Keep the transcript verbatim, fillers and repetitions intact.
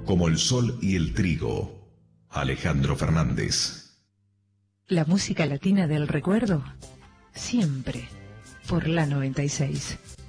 como el sol y el trigo. Alejandro Fernández. La música latina del recuerdo, siempre por la noventa y seis.